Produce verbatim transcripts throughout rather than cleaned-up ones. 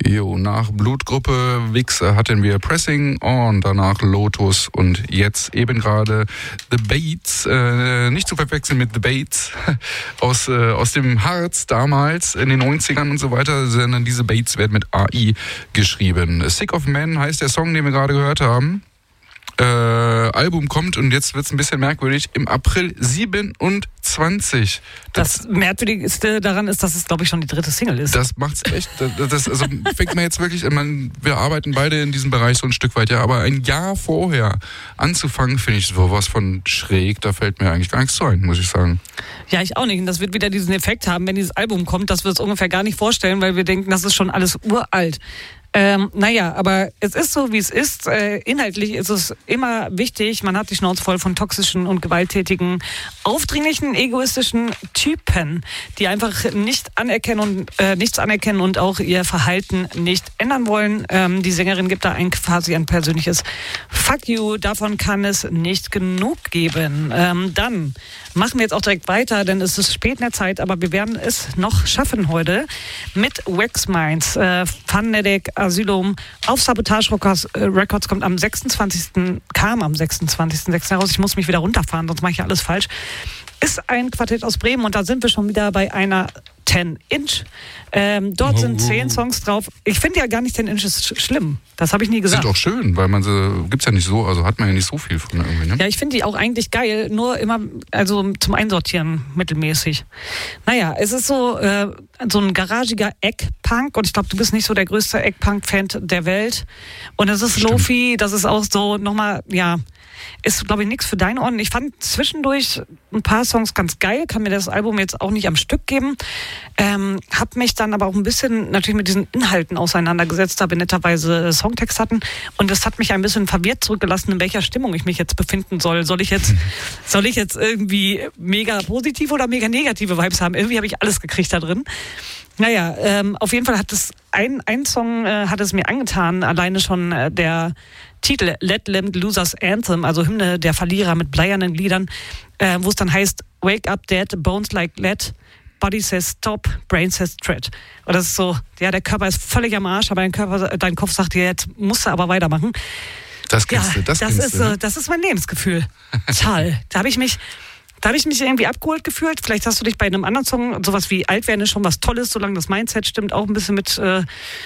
Jo, nach Blutgruppe Wichser hatten wir Pressing On, danach Lotus und jetzt eben gerade The Bates, äh, nicht zu verwechseln mit The Bates aus, äh, aus dem Harz damals in den neunzigern und so weiter, sondern diese Bates werden mit A I geschrieben. Sick of Men heißt der Song, den wir gerade gehört haben. Äh, Album kommt und jetzt wird's ein bisschen merkwürdig, im April siebenundzwanzig. Das, das Merkwürdigste daran ist, dass es, glaube ich, schon die dritte Single ist. Das macht's echt, das, das also fängt man jetzt wirklich, man, wir arbeiten beide in diesem Bereich so ein Stück weit, ja, aber ein Jahr vorher anzufangen, finde ich sowas von schräg, da fällt mir eigentlich gar nichts zu ein, muss ich sagen. Ja, ich auch nicht. Und das wird wieder diesen Effekt haben, wenn dieses Album kommt, dass wir es ungefähr gar nicht vorstellen, weil wir denken, das ist schon alles uralt. Ähm, naja, aber es ist so, wie es ist. Äh, inhaltlich ist es immer wichtig, man hat die Schnauze voll von toxischen und gewalttätigen, aufdringlichen, egoistischen Typen, die einfach nicht anerkennen und äh, nichts anerkennen und auch ihr Verhalten nicht ändern wollen. Ähm, die Sängerin gibt da ein quasi ein persönliches Fuck you. Davon kann es nicht genug geben. Ähm, dann machen wir jetzt auch direkt weiter, denn es ist spät in der Zeit, aber wir werden es noch schaffen heute mit Wax Minds, äh, Phonetic Asylum auf Sabotage Records, äh, Records kommt am sechsundzwanzigsten kam am sechsundzwanzigsten sechsten heraus. Ich muss mich wieder runterfahren, sonst mache ich ja alles falsch. Ist ein Quartett aus Bremen und da sind wir schon wieder bei einer zehn Inch. Ähm, dort oh, sind zehn Songs drauf. Ich finde ja gar nicht zehn Inches sch- schlimm. Das habe ich nie gesagt. Sind auch schön, weil man sie, gibt's ja nicht so, also hat man ja nicht so viel von irgendwie, ne? Ja, ich finde die auch eigentlich geil, nur immer, also zum Einsortieren mittelmäßig. Naja, es ist so, äh, so ein garagiger Eggpunk und ich glaube, du bist nicht so der größte Eggpunk-Fan der Welt. Und es ist Lo-Fi, das ist auch so nochmal, ja, ist, glaube ich, nichts für deine Ohren. Ich fand zwischendurch ein paar Songs ganz geil, kann mir das Album jetzt auch nicht am Stück geben. Ähm, hab mich dann aber auch ein bisschen natürlich mit diesen Inhalten auseinandergesetzt, da wir netterweise Songtext hatten. Und das hat mich ein bisschen verwirrt zurückgelassen, in welcher Stimmung ich mich jetzt befinden soll. Soll ich jetzt, soll ich jetzt irgendwie mega positive oder mega negative Vibes haben? Irgendwie habe ich alles gekriegt da drin. Naja, ähm, auf jeden Fall hat es ein, ein Song äh, hat es mir angetan, alleine schon äh, der Titel Let Limp Losers Anthem, also Hymne der Verlierer mit bleiernen Gliedern, äh, wo es dann heißt Wake up dead, bones like lead, body says stop, brain says tread. Und das ist so, ja, der Körper ist völlig am Arsch, aber dein Körper, dein Kopf sagt dir, jetzt musst du aber weitermachen. Das kennst ja, du, das, das kennst ist, du. Äh, das ist mein Lebensgefühl. Toll. Da habe ich mich Da habe ich mich irgendwie abgeholt gefühlt. Vielleicht hast du dich bei einem anderen Song, sowas wie Alt werden ist schon was Tolles, solange das Mindset stimmt, auch ein bisschen mit, äh,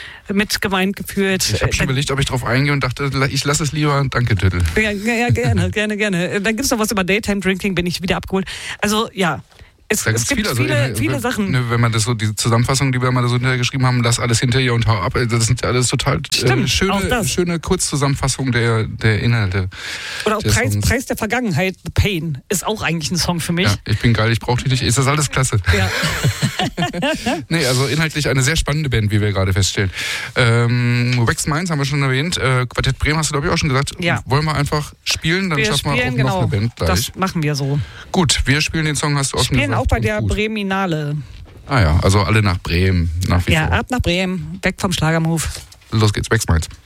mit gemeint gefühlt. Ich habe schon überlegt, ob ich drauf eingehe und dachte, ich lasse es lieber. Danke, Tüttel. Ja, ja, gerne, gerne, gerne. Dann gibt es noch was über Daytime Drinking, bin ich wieder abgeholt. Also, ja. Es, es gibt viele, viele, also, viele wenn, Sachen. Ne, wenn man das so, diese Zusammenfassung, die wir mal so hintergeschrieben haben, lass alles hinter ihr und hau ab, das sind alles total Stimmt, äh, schöne, schöne Kurzzusammenfassung der, der Inhalte. Oder auch Preis, Preis der Vergangenheit, The Pain, ist auch eigentlich ein Song für mich. Ja, ich bin geil, ich brauche dich nicht. Ist das alles klasse? Ja. Nee, also inhaltlich eine sehr spannende Band, wie wir gerade feststellen. Ähm, Wax Minds haben wir schon erwähnt. Äh, Quartett Bremen hast du, glaube ich, auch schon gesagt. Ja. Wollen wir einfach spielen, dann wir schaffen wir auch genau, noch eine Band gleich. Das machen wir so. Gut, wir spielen den Song, hast du auch schon gesagt. Spielen auch bei der Breminale. Ah ja, also alle nach Bremen. Nach wie ja, vor. ab nach Bremen, weg vom Schlagermove. Los geht's, Wax Minds.